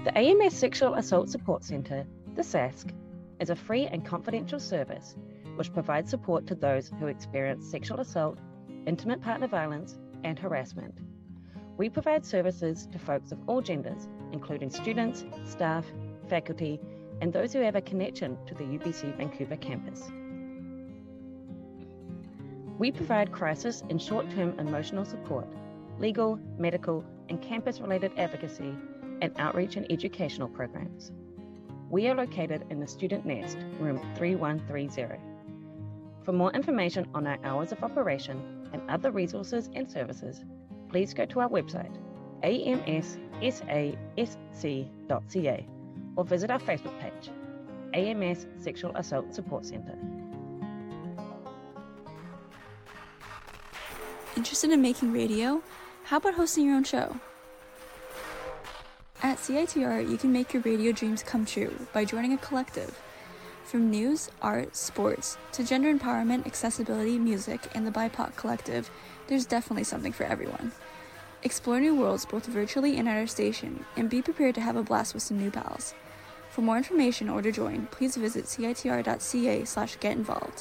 The AMS Sexual Assault Support Centre, the SASC, is a free and confidential service which provides support to those who experience sexual assault, intimate partner violence, and harassment. We provide services to folks of all genders, including students, staff, faculty, and those who have a connection to the UBC Vancouver campus. We provide crisis and short-term emotional support, legal, medical, and campus-related advocacy, and outreach and educational programs. We are located in the Student Nest, room 3130. For more information on our hours of operation and other resources and services, please go to our website, amssasc.ca, or visit our Facebook page, AMS Sexual Assault Support Centre. Interested in making radio? How about hosting your own show? At CITR, you can make your radio dreams come true by joining a collective. From news, art, sports, to gender empowerment, accessibility, music, and the BIPOC collective, there's definitely something for everyone. Explore new worlds both virtually and at our station, and be prepared to have a blast with some new pals. For more information or to join, please visit citr.ca/getinvolved.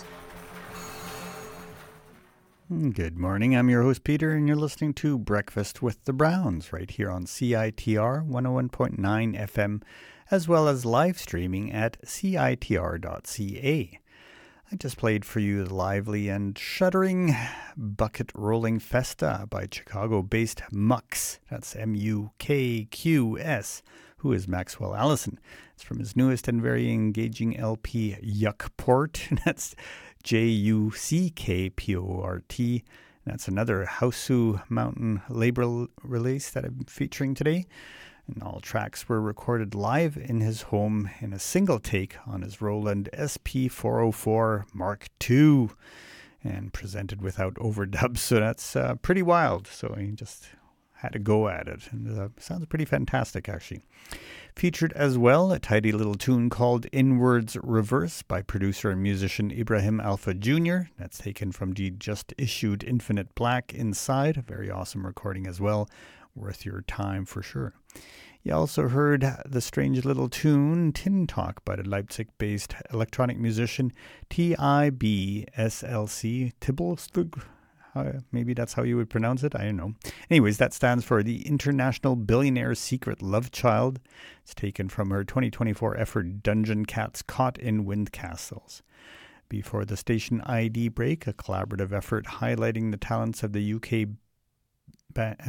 Good morning, I'm your host Peter, and you're listening to Breakfast with the Browns right here on CITR 101.9 FM, as well as live streaming at citr.ca. I just played for you the lively and shuddering Bucket Rolling Festa by Chicago-based Mux. That's M-U-K-Q-S, who is Maxwell Allison. It's from his newest and very engaging LP, Yuckport. That's Juckport. That's another Hausu Mountain label release that I'm featuring today. And all tracks were recorded live in his home in a single take on his Roland SP404 Mark II and presented without overdubs. So that's pretty wild. So he just had to go at it. And sounds pretty fantastic, actually. Featured as well a tidy little tune called Inwards Reverse by producer and musician Ibrahim Alpha Jr. That's taken from the just issued Infinite Black Inside. A very awesome recording as well. Worth your time for sure. You also heard the strange little tune Tin Talk by the Leipzig-based electronic musician TIBSLC. Tibblestug? Maybe that's how you would pronounce it. I don't know. Anyways, that stands for the International Billionaire Secret Love Child. It's taken from her 2024 effort Dungeon Cats Caught in Wind Castles. Before the station ID break, a collaborative effort highlighting the talents of the UK bass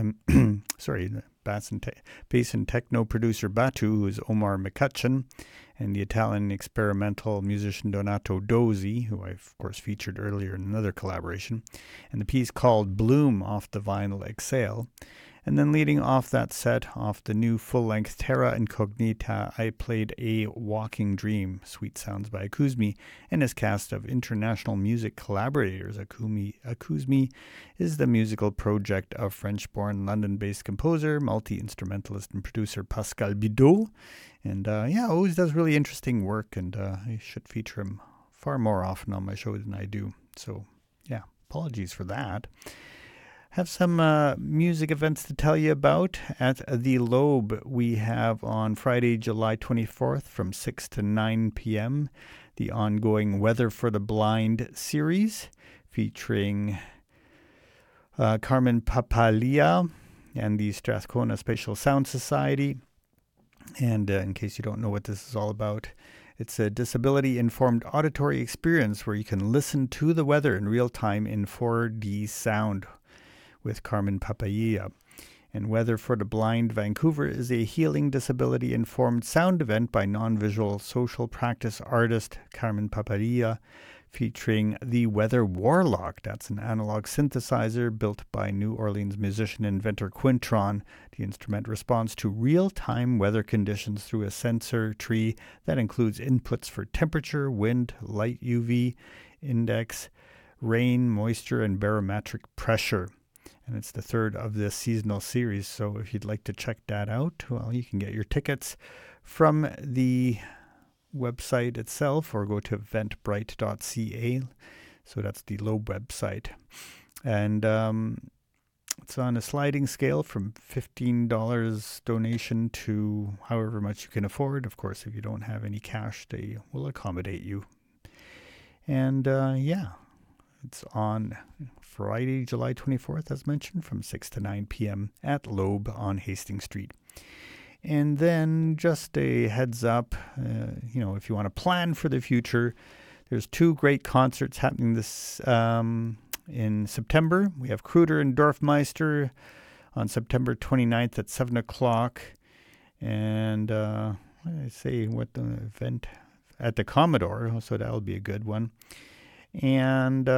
and techno producer Batu, who is Omar McCutcheon, and the Italian experimental musician Donato Dozzi, who I, of course, featured earlier in another collaboration, and the piece called Bloom off the vinyl Exhale. And then leading off that set, off the new full-length Terra Incognita, I played A Walking Dream, Sweet Sounds by Akuzmi, and his cast of international music collaborators. Akuzmi is the musical project of French-born, London-based composer, multi-instrumentalist, and producer Pascal Bidot. And always does really interesting work, and I should feature him far more often on my show than I do. So, yeah, apologies for that. Have some music events to tell you about. At the Lobe, we have on Friday, July 24th from 6 to 9 p.m. the ongoing Weather for the Blind series featuring Carmen Papalia and the Strathcona Spatial Sound Society. And in case you don't know what this is all about, it's a disability-informed auditory experience where you can listen to the weather in real time in 4D sound with Carmen Papalia. And Weather for the Blind Vancouver is a healing disability-informed sound event by non-visual social practice artist Carmen Papalia, featuring the Weather Warlock. That's an analog synthesizer built by New Orleans musician inventor Quintron. The instrument responds to real-time weather conditions through a sensor tree that includes inputs for temperature, wind, light UV, index, rain, moisture, and barometric pressure. And it's the third of this seasonal series. So if you'd like to check that out, well, you can get your tickets from the website itself or go to eventbrite.ca. So that's the Lobe website. And It's on a sliding scale from $15 donation to however much you can afford. Of course, if you don't have any cash, they will accommodate you. And it's on Friday, July 24th, as mentioned, from 6 to 9 p.m. at Loeb on Hastings Street. And then just a heads up, if you want to plan for the future, there's 2 great concerts happening this in September. We have Kruder and Dorfmeister on September 29th at 7 o'clock. And what did I say? What the event? At the Commodore, so that'll be a good one. And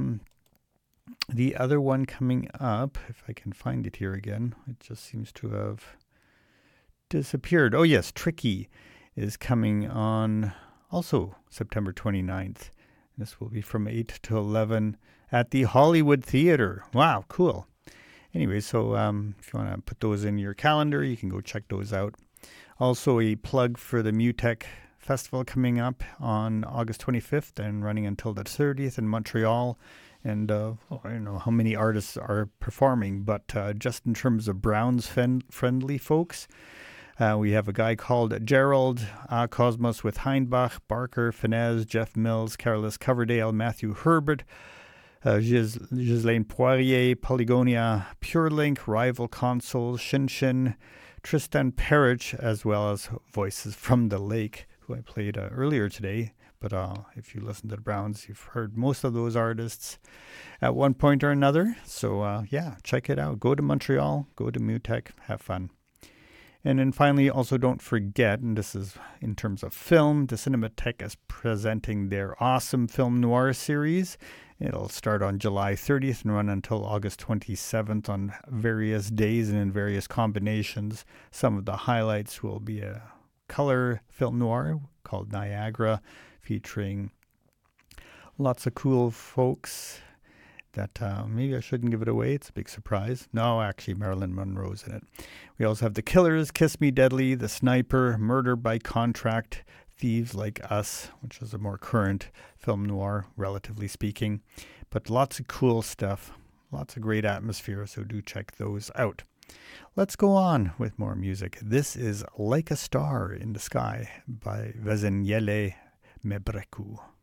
the other one coming up, if I can find it here again, it just seems to have disappeared. Oh yes, Tricky is coming on also September 29th. This will be from 8 to 11 at the Hollywood Theater. Wow, cool. Anyway, so if you want to put those in your calendar, you can go check those out. Also a plug for the MUTEC Festival coming up on August 25th and running until the 30th in Montreal. And I don't know how many artists are performing, but just in terms of Browns-friendly folks, we have a guy called Gerald, Cosmos with Heinbach, Barker, Finez, Jeff Mills, Carolus Coverdale, Matthew Herbert, Ghislaine Poirier, Polygonia, Purelink, Rival Consoles, Shin, Tristan Parrish, as well as Voices from the Lake, who I played earlier today. But if you listen to the Browns, you've heard most of those artists at one point or another. So check it out. Go to Montreal, go to MUTEC, have fun. And then finally, also don't forget, and this is in terms of film, the Cinematheque is presenting their awesome film noir series. It'll start on July 30th and run until August 27th on various days and in various combinations. Some of the highlights will be a color film noir called Niagara, featuring lots of cool folks that maybe I shouldn't give it away. It's a big surprise. No, actually, Marilyn Monroe's in it. We also have The Killers, Kiss Me Deadly, The Sniper, Murder by Contract, Thieves Like Us, which is a more current film noir, relatively speaking. But lots of cool stuff, lots of great atmosphere, so do check those out. Let's go on with more music. This is Like a Star in the Sky by Vezeniele Mebreku.